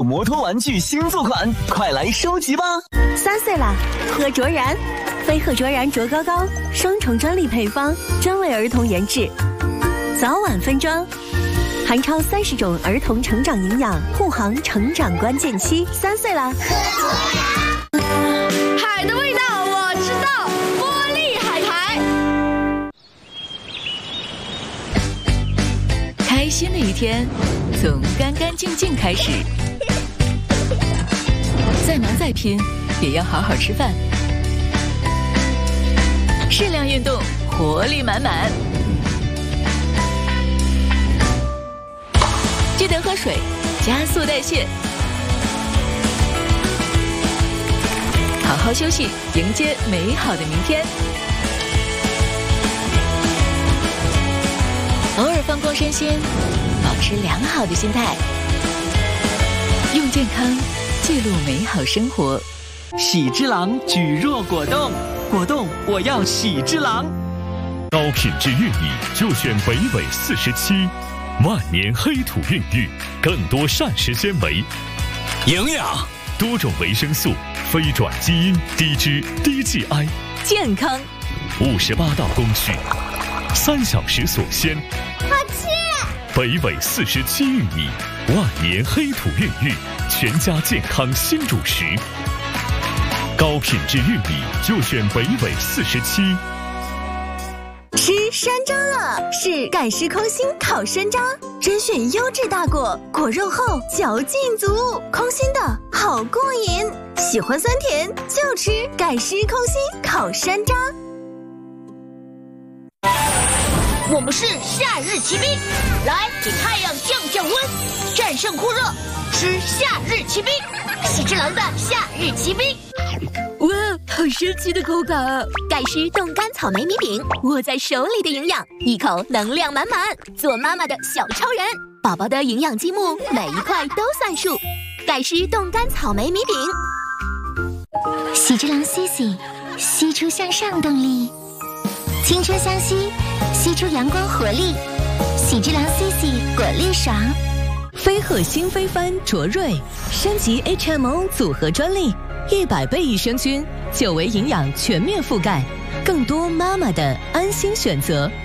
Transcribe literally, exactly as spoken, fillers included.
有摩托玩具新作款，快来收集吧！ 三岁啦，喝卓然，飞鹤卓然卓高高，双重专利配方，专为儿童研制，早晚分装，含超三十种儿童成长营养，护航成长关键期。三岁啦， 喝卓然。海的味道我知道，玻璃海苔。 开心的一天，从干干净净开始。再忙再拼，也要好好吃饭。适量运动，活力满满。记得喝水，加速代谢。好好休息，迎接美好的明天。偶尔放空身心，保持良好的心态，用健康记录美好生活。 喜之郎举若果冻，果冻我要喜之郎。 高品质玉米就选北纬四十七，万年黑土孕育，更多膳食纤维、 营养、 多种维生素、非转基因、低脂、低 G I， 健康。 五十八道工序，三小时锁鲜。 好吃。 北纬四十七玉米，万年黑土孕育，全家健康新主食。高品质玉米就选北纬四十七。 吃山楂了，是盖诗空心烤山楂，甄选优质大果，果肉厚，嚼劲足，空心的好过瘾。喜欢酸甜就吃盖诗空心烤山楂。 我们是夏日骑兵，来给太阳降降温，战胜酷热，吃夏日骑兵，喜之郎的夏日骑兵。 哇，好神奇的口感啊！ 盖诗冻干草莓米饼，握在手里的营养，一口能量满满，做妈妈的小超人。宝宝的营养积木，每一块都算数。盖诗冻干草莓米饼。 喜之郎 C C， 吸出向上动力，青春相吸，吸出阳光活力。喜之郎 C C 果粒爽。 飞鹤新飞帆卓瑞升级 H M O 组合专利，一百倍益生菌，久维营养全面覆盖，更多妈妈的安心选择。